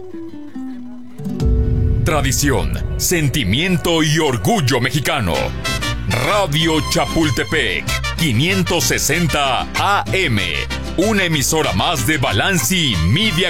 Tradición, sentimiento y orgullo mexicano. Radio Chapultepec, 560 AM. Una emisora más de Balanci Media